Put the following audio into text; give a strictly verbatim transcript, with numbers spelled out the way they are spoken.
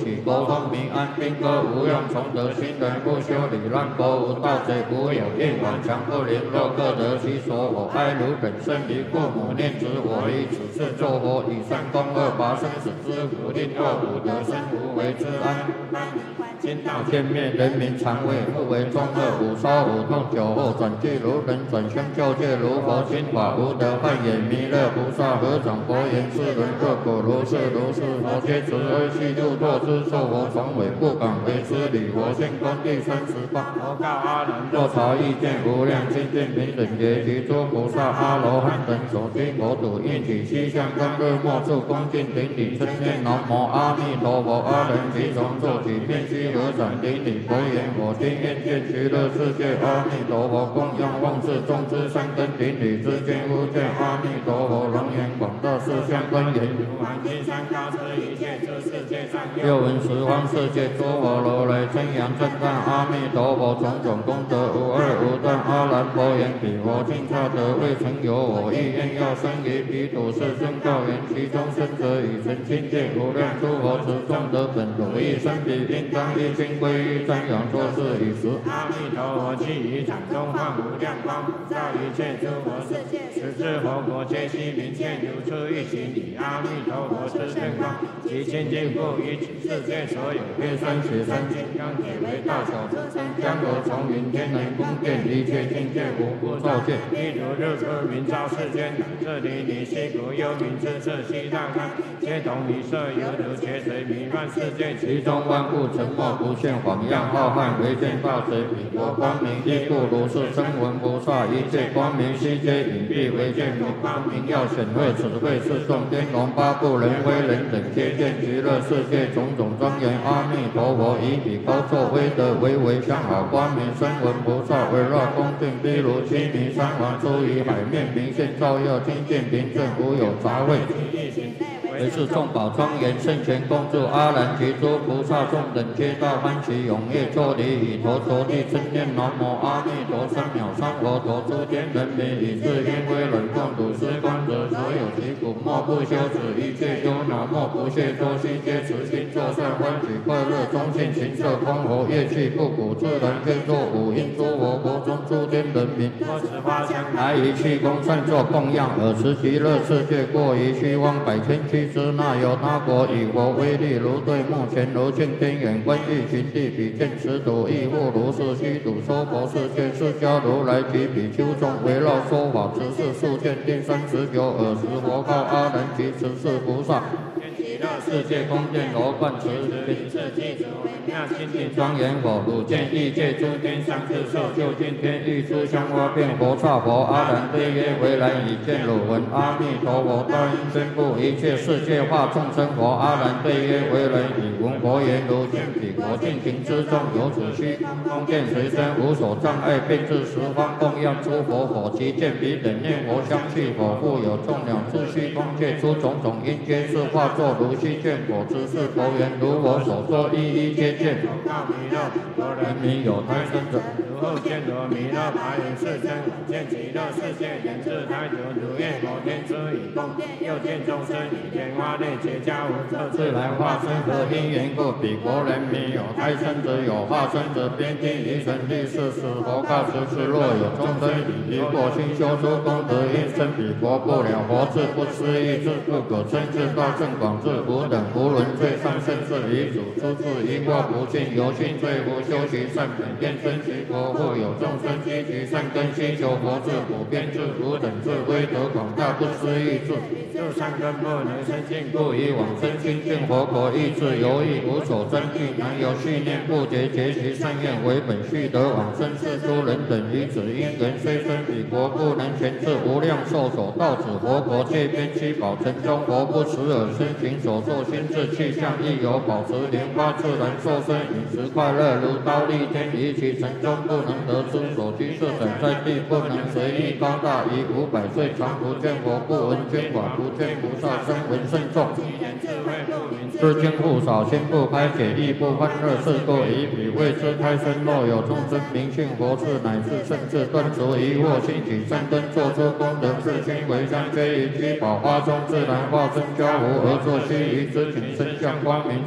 起沟通明安，兵戈无用，崇德行人不修理，乱国无盗贼，无有夜晚强不联络，各得其所。我爱如本身离父母念之，我以此事作佛，以三公二八生死之福，令若吾得生无为之安。今道见面，人民常谓不为中恶，五烧五痛，酒后转句如人，转生救戒如佛，心法无得幻也。弥勒菩萨合掌佛言：世人若果如是如是，佛皆慈悲悉度堕之，受佛传委，不敢为之礼。佛现观第三十八，佛告阿难：若朝意见无量清净平等觉，其诸菩萨阿罗汉等所居国土，应起西向观日莫处恭敬顶礼，称念南无阿弥陀佛。阿人即从坐起，遍悉合掌顶礼，佛言：我今愿见极乐世界阿弥陀佛，供养奉事众之三根顶礼，知见无见阿弥陀佛，龙颜广大四相观言：如满金山高施一切诸世界上，又闻十方世界诸佛如来称扬称赞阿弥陀佛，种种功德无二无断。阿难佛言：彼佛尽差得未曾有我意，愿要生于彼土世尊告言：其中生者以成清净无量诸佛持众德本如意生彼应当一心归依瞻仰作是以时，阿弥陀佛即以掌中放无量光，普照一切诸佛世界，十智佛国皆悉明现，如出一行以阿弥陀佛之正光，其清净不与世界所有月山雪山金刚铁为大小之身，江河从云天人宫殿，一切境界无不照见。一如日出明照世间，这里离西国幽冥之色悉大开，皆同一色，犹如劫水弥漫世界，其中万物沉默不现，晃漾浩瀚，唯见大水彼国光明，亦复如是。声闻菩萨一切光明悉皆隐蔽，唯见明光明耀显赫，此谓是众天龙八部人非人等，皆见极乐世界种种庄严。阿弥陀佛以彼高坐威德，唯唯相好光明。声闻菩萨围绕恭敬，譬如须弥山王出于海面，明现照耀，清净平正，无有杂秽。为是众宝庄严，圣贤恭祝。阿难及诸菩萨众等，皆大欢喜踊跃作礼，以头着地称念南无阿弥陀三藐三佛陀。诸天人民以是因为忍众睹思观者，所有其苦莫不休止，一切忧恼莫不懈脱，悉皆慈心作善，欢喜快乐，中性行色空活，乐器不鼓，自然天作五音。诸佛国中诸天人民，多持花香来于气功善作供养，尔时极乐世界过于虚妄百千区之那有他国，以佛威力如对目前，如见天眼观欲寻地，比见此土亦复如是。虚土说佛世界，释迦如来及比丘众围绕说法，此事数见第三十九。尔时佛告阿难及十四菩萨：极乐世界宫殿罗贯持品次具足，微妙清净庄严佛，汝见异界诸天上智受，就近天欲出香花变佛刹佛。阿难对曰：唯然已见汝闻阿弥陀佛大应宣布一切世界化众生佛。阿难对曰：唯然已闻佛言，如见彼国尽情之中，有此虚空殿随身，无所障碍，遍至十方供养诸佛佛。其见彼等念佛相续佛，复有众鸟自虚空界出种种因，皆是化作如虚见佛之是佛缘，如我所说一一皆见。告弥勒，佛人民有胎生者，如后见罗弥勒白云世尊，我见极乐世界人自胎久，如愿摩天出以供殿，又见众生以莲花类结跏无色自来化身，何因缘故？彼国人民有胎生者，有化身者，边听于神力是使佛告十次：若有众生以离过心修出功德，应生彼国不了佛智，不思议智，不可称智，大圣广智，无等无伦最上甚至离主，出自因果不尽，由心罪福修习善本，愿生其国。复有众生积集善根，希求佛智，普遍智，无等智，威德广大，不思议智。就善根不能生尽，故以往生清净佛国，意志犹豫，无所争据，难有续念不竭，结其善愿为本，续得往生是诸人等于此因缘，虽生彼国不能全至，无量寿所到此佛国，界边七宝城中佛不时而身行所作心智气象，亦有保持莲花自然受身，饮食快乐，如刀立天，于其城中不能得出所居设等在地，不能随意高大，以五百岁常不见佛，不闻捐法，不见菩萨声闻甚众。世间不少，心不开解，亦不欢乐，是故以彼为之开生。若有众生明信佛智，乃至甚至断除疑惑，兴起善根，做出功德，是心为香，皆于居宝花中自然化身，交互而作须臾之景，身相光明。